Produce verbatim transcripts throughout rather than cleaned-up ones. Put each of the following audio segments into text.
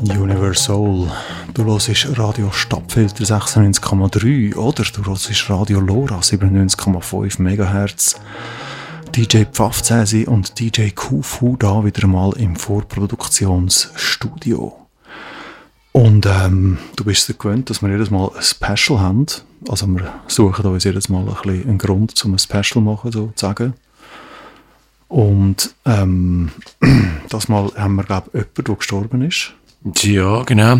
Universal. Du hörst Radio Stadtfilter sechsundneunzig Komma drei oder du hörst Radio Lora siebenundneunzig Komma fünf Megahertz. D J Pfaffzäsi und D J Kufu da wieder mal im Vorproduktionsstudio. Und ähm, du bist es gewöhnt, dass wir jedes Mal ein Special haben. Also wir suchen uns jedes Mal ein bisschen einen Grund, um ein Special zu machen, sozusagen. Und ähm, das Mal haben wir, glaube ich, jemanden, der gestorben ist. Ja, genau.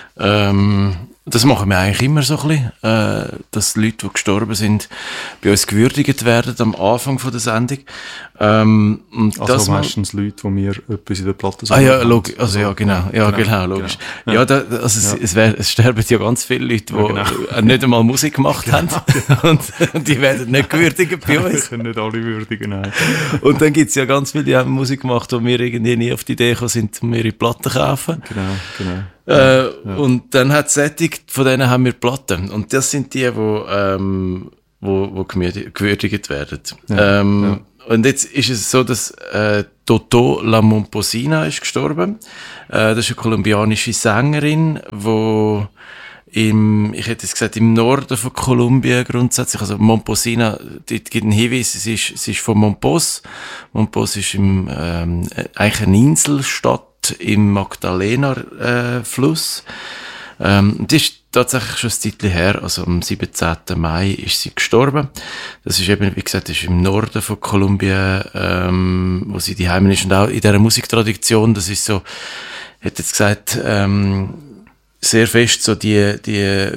Ähm, das machen wir eigentlich immer so ein bisschen, äh, dass die Leute, die gestorben sind, bei uns gewürdigt werden am Anfang von der Sendung. Ähm, und also das meistens mal, Leute, die mir etwas in der Platte sagen. Ah ja, log- also ja, genau, ja, genau, genau logisch. Genau. Ja, da, also es, ja. Es, wär, es sterben ja ganz viele Leute, die ja, genau. nicht einmal Musik gemacht haben und, und die werden nicht gewürdigt bei uns. Wir können nicht alle würdigen, nein. Und dann gibt es ja ganz viele, die haben Musik gemacht, wo wir irgendwie nie auf die Idee gekommen sind, um ihre Platten zu kaufen. Genau, genau. Äh, ja. Und dann hat es sättig, von denen haben wir Platten. Und das sind die, die ähm, wo, wo gewürdigt werden. Ja, ähm, ja. Und jetzt ist es so, dass äh, Toto La Momposina ist gestorben. Äh, das ist eine kolumbianische Sängerin, die im, ich hätte jetzt gesagt, im Norden von Kolumbien grundsätzlich, also Momposina, dort gibt einen Hinweis, sie ist, sie ist von Mompos. Mompos ist im, ähm, eigentlich eine Inselstadt im Magdalena-Fluss. Äh, ähm, das ist tatsächlich schon ein Zeitchen her, also am siebzehnten Mai ist sie gestorben. Das ist eben, wie gesagt, das ist im Norden von Kolumbien, ähm, wo sie die Heimat ist. Und auch in dieser Musiktradition, das ist so, ich hätte jetzt gesagt, ähm, sehr fest so die, die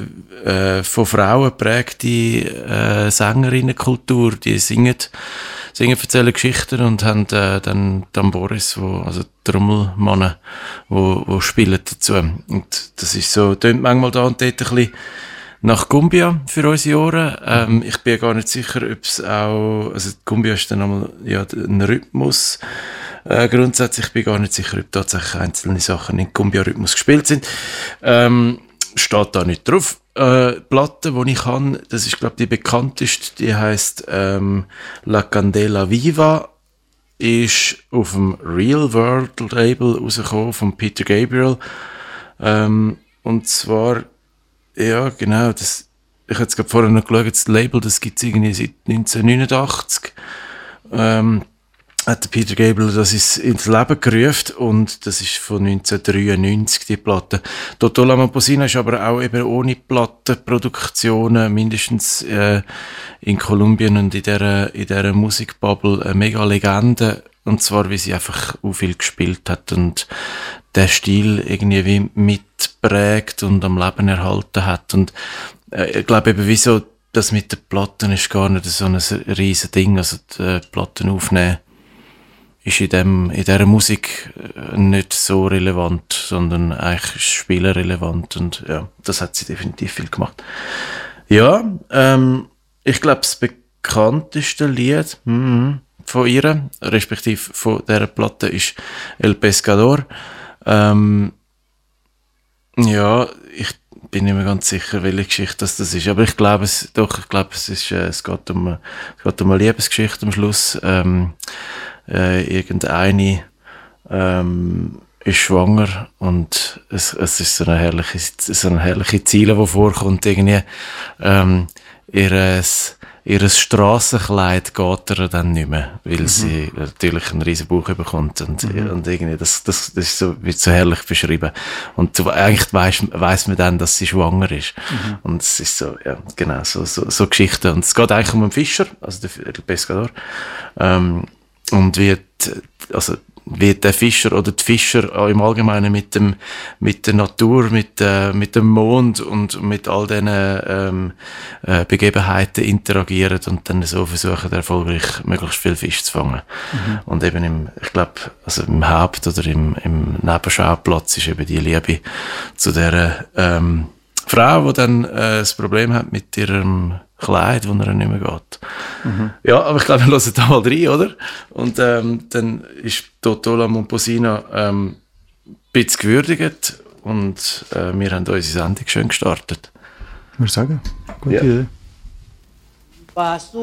äh, von Frauen geprägte äh, Sängerinnenkultur, die singen, singen, erzählen Geschichten und haben äh, dann Tamboris, wo, also Trommelmannen, wo, wo spielen dazu. Und das ist so, tönt manchmal da und dort ein bisschen nach Cumbia für unsere Ohren. Ähm, ich bin gar nicht sicher, ob es auch, also Cumbia ist dann einmal, ja, ein Rhythmus. Äh, grundsätzlich bin ich gar nicht sicher, ob tatsächlich einzelne Sachen in Cumbia-Rhythmus gespielt sind. Ähm, steht da nicht drauf. Äh, Platte, die ich habe, das ist, glaube ich, die bekannteste, die heisst ähm, La Candela Viva, ist auf dem Real World Label rausgekommen von Peter Gabriel. Ähm, und zwar, ja, genau, das, ich habe jetzt gerade vorher noch geschaut, das Label, das gibt es irgendwie seit neunzehnhundertneunundachtzig. Ähm, hat der Peter Gabriel das ist ins Leben gerufen und das ist von neunzehnhundertdreiundneunzig, die Platte. Toto La Momposina ist aber auch eben ohne Plattenproduktionen, mindestens äh, in Kolumbien und in dieser, in dieser Musikbubble eine mega Legende. Und zwar, wie sie einfach auch viel gespielt hat und der Stil irgendwie wie mitprägt und am Leben erhalten hat. Und äh, ich glaube eben, wieso das mit den Platten ist gar nicht so ein riesen Ding, also die Platten aufnehmen ist in dem, in dieser Musik nicht so relevant, sondern eigentlich spielerrelevant und ja, das hat sie definitiv viel gemacht. Ja, ähm, ich glaube, das bekannteste Lied mm, von ihr, respektive von dieser Platte, ist El Pescador. Ähm, ja, ich bin nicht mehr ganz sicher, welche Geschichte das, das ist, aber ich glaube es, doch, ich glaube es ist, äh, es geht um, es geht um eine Liebesgeschichte am Schluss. Ähm, Äh, irgendeine ähm, ist schwanger und es, es ist so eine herrliche, so eine herrliche Ziele, die vorkommt. Irgendwie ähm, ihres, ihres Strassenkleid geht er dann nicht mehr, weil mhm. sie natürlich einen riesen Bauch bekommt und, mhm. und irgendwie das, das, das ist so, wird so herrlich beschrieben. Und so, eigentlich weiss, weiss man dann, dass sie schwanger ist. Mhm. Und es ist so, ja, genau, so, so, so Geschichten. Und es geht eigentlich um einen Fischer, also der Pescador. Ähm, Und wie, also, wie der Fischer oder die Fischer auch im Allgemeinen mit dem, mit der Natur, mit, äh, mit dem Mond und mit all diesen ähm, äh, Begebenheiten interagieren und dann so versuchen, erfolgreich möglichst viel Fisch zu fangen. Mhm. Und eben im, ich glaube, also im Haupt- oder im, im Nebenschauplatz ist eben die Liebe zu der ähm, Frau, die dann äh, das Problem hat mit ihrem Kleid, wo er nicht mehr geht. Mhm. Ja, aber ich glaube, wir hören da mal rein, oder? Und ähm, dann ist Toto La Momposina ähm, ein bisschen gewürdigt und äh, wir haben unsere Sendung schön gestartet. Ich würde sagen, gute ja. Idee.